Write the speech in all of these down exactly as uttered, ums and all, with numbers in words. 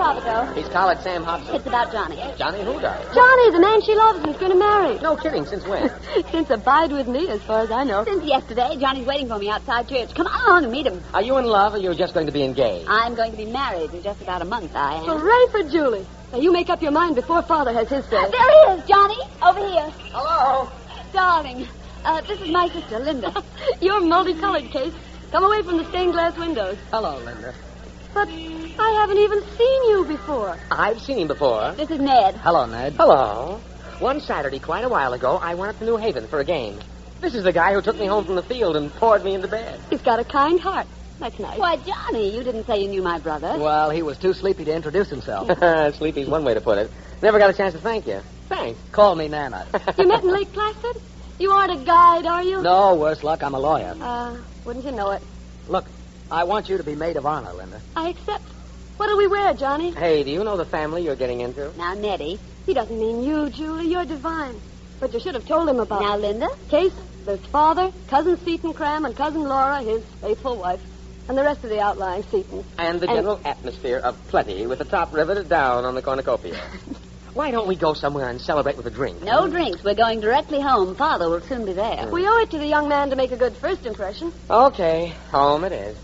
Father go? He's collared Sam Hobson. It's about Johnny. Johnny who does? Johnny, the man she loves and is going to marry. No kidding. Since when? Since Abide With Me, as far as I know. Since yesterday. Johnny's waiting for me outside church. Come along and meet him. Are you in love or you're just going to be engaged? I'm going to be married in just about a month, I am. Hooray for Julie. Now, you make up your mind before Father has his say. Uh, there he is, Johnny. Over here. Hello. Darling, uh, this is my sister, Linda. You're multicolored, Case. Come away from the stained glass windows. Hello, Linda. But I haven't even seen you before. I've seen him before. This is Ned. Hello, Ned. Hello. One Saturday, quite a while ago, I went up to New Haven for a game. This is the guy who took me home from the field and poured me into bed. He's got a kind heart. That's nice. Why, Johnny, you didn't say you knew my brother. Well, he was too sleepy to introduce himself. Sleepy's one way to put it. Never got a chance to thank you. Thanks. Call me Nana. You met in Lake Placid? You aren't a guide, are you? No, worse luck, I'm a lawyer. Uh, wouldn't you know it? Look, I want you to be maid of honor, Linda. I accept. What do we wear, Johnny? Hey, do you know the family you're getting into? Now, Nettie. He doesn't mean you, Julie. You're divine. But you should have told him about Now, it. Linda? Case, there's Father, Cousin Seton Cram, and Cousin Laura, his faithful wife, and the rest of the outlying Setons. And the And- general atmosphere of plenty with the top riveted down on the cornucopia. Why don't we go somewhere and celebrate with a drink? No drinks. We're going directly home. Father will soon be there. We owe it to the young man to make a good first impression. Okay, home it is.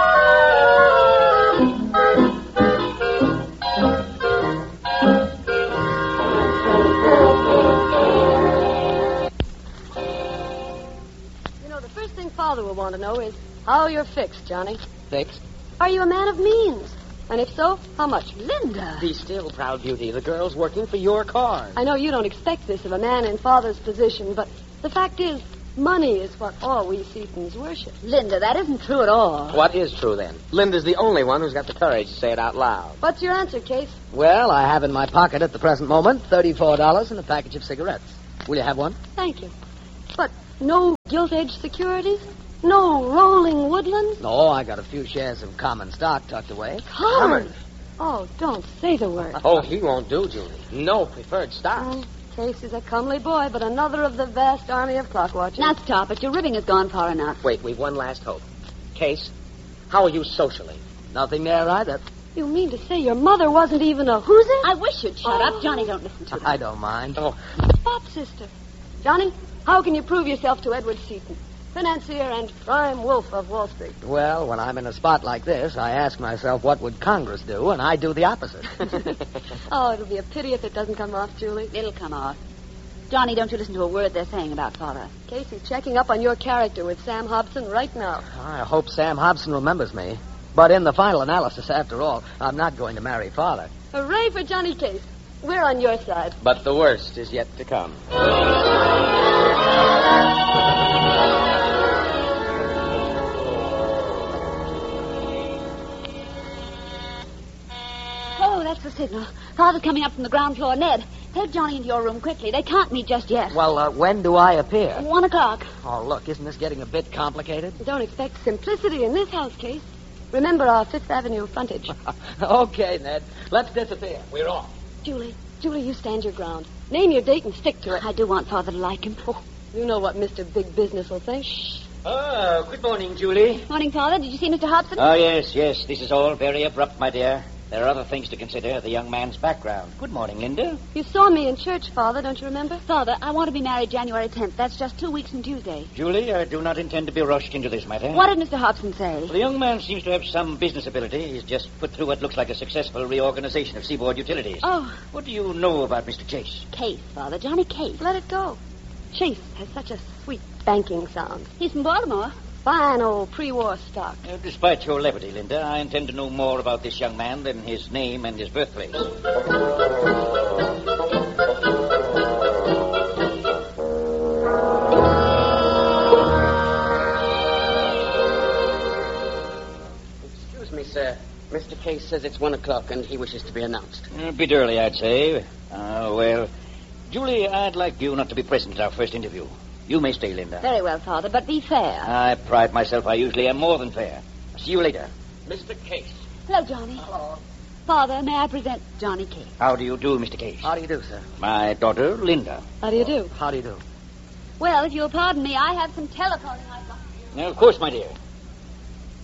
You know, the first thing Father will want to know is how you're fixed, Johnny. Fixed. Are you a man of means? And if so, how much? Linda! Be still, proud beauty. The girl's working for your cause. I know you don't expect this of a man in Father's position, but the fact is, money is what all we Setons worship. Linda, that isn't true at all. What is true, then? Linda's the only one who's got the courage to say it out loud. What's your answer, Case? Well, I have in my pocket at the present moment thirty-four dollars and a package of cigarettes. Will you have one? Thank you. But no gilt-edged securities? No rolling woodlands? No, I got a few shares of common stock tucked away. Common? Oh, don't say the word. Oh, he won't do, Julie. No preferred stock. Oh, Case is a comely boy, but another of the vast army of clock watchers. Now, stop it. Your ribbing has gone far enough. Wait, we've one last hope. Case, how are you socially? Nothing there either. You mean to say your mother wasn't even a who's it? I wish you'd shut Oh. up. Johnny, don't listen to him. I don't mind. Oh, Pop sister. Johnny, how can you prove yourself to Edward Seton, financier and prime wolf of Wall Street? Well, when I'm in a spot like this, I ask myself, what would Congress do? And I do the opposite. Oh, it'll be a pity if it doesn't come off, Julie. It'll come off. Johnny, don't you listen to a word they're saying about Father. Casey's checking up on your character with Sam Hobson right now. I hope Sam Hobson remembers me. But in the final analysis, after all, I'm not going to marry Father. Hooray for Johnny Case. We're on your side. but the worst is yet to come. Oh, that's the signal. Father's coming up from the ground floor. Ned, take Johnny into your room quickly. They can't meet just yet. Well, uh, when do I appear? One o'clock. Oh, look, isn't this getting a bit complicated? Don't expect simplicity in this house, Case. Remember our Fifth Avenue frontage. Okay, Ned. Let's disappear. We're off. Julie, Julie, you stand your ground. Name your date and stick to it. I do want Father to like him. Oh, you know what Mister Big Business will think. Oh, good morning, Julie. Morning, Father. Did you see Mister Hobson? Oh, yes, yes. This is all very abrupt, my dear. There are other things to consider, the young man's background. Good morning, Linda. You saw me in church, Father, don't you remember? Father, I want to be married January tenth. That's just two weeks from Tuesday. Julie, I do not intend to be rushed into this matter. What did Mister Hobson say? Well, the young man seems to have some business ability. He's just put through what looks like a successful reorganization of Seaboard Utilities. Oh, What do you know about Mister Chase? Case, Father. Johnny Case. Let it go. Chase has such a sweet banking sound. He's from Baltimore. Fine old pre-war stock. Uh, despite your levity, Linda, I intend to know more about this young man than his name and his birthplace. Excuse me, sir. Mister Case says it's one o'clock and he wishes to be announced. A bit early, I'd say. Ah, well, Julie, I'd like you not to be present at our first interview. You may stay, Linda. Very well, Father, but be fair. I pride myself I usually am more than fair. See you later. Mister Case. Hello, Johnny. Hello. Father, may I present Johnny Case? How do you do, Mister Case? How do you do, sir? My daughter, Linda. How do you do? How do you do? Well, if you'll pardon me, I have some telephoning I'd like to do. Now, of course, my dear.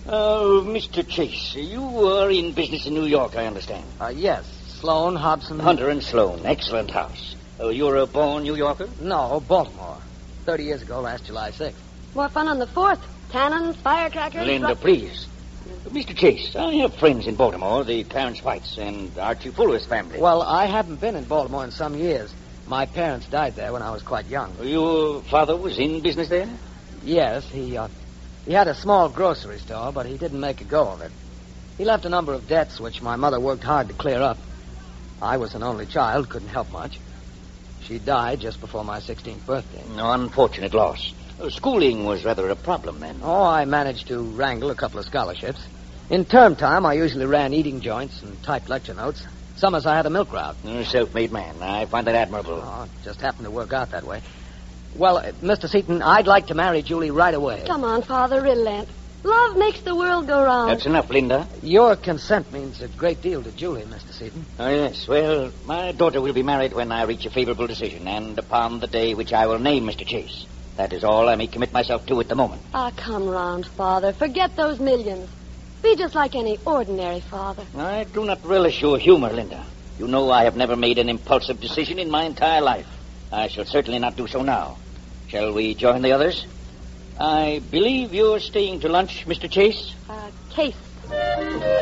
Uh, Mister Chase, you are in business in New York, I understand. Uh, yes. Sloan, Hobson... Hunter and Sloan. Excellent house. Uh, you're a born New Yorker? No, Baltimore. Thirty years ago, last July sixth. More fun on the fourth. Cannons, firecrackers... Linda, ru- please. Mister Chase, I have friends in Baltimore, the Clarence Whites and Archie Fuller's family. Well, I haven't been in Baltimore in some years. My parents died there when I was quite young. Your father was in business there? Yes, he, uh, he had a small grocery store, but he didn't make a go of it. He left a number of debts which my mother worked hard to clear up. I was an only child, couldn't help much. She died just before my sixteenth birthday. No, unfortunate loss. Uh, schooling was rather a problem then. Oh, I managed to wrangle a couple of scholarships. In term time, I usually ran eating joints and typed lecture notes. Summers, I had a milk route. A self-made man. I find that admirable. Oh, it just happened to work out that way. Well, uh, Mister Seaton, I'd like to marry Julie right away. Come on, Father, relent. Love makes the world go round. That's enough, Linda. Your consent means a great deal to Julie, Mister Seaton. Oh, yes. Well, my daughter will be married when I reach a favorable decision, and upon the day which I will name Mister Chase. That is all I may commit myself to at the moment. Ah, come round, Father. Forget those millions. Be just like any ordinary father. I do not relish your humor, Linda. You know I have never made an impulsive decision in my entire life. I shall certainly not do so now. Shall we join the others? I believe you're staying to lunch, Mister Chase? Uh, Case.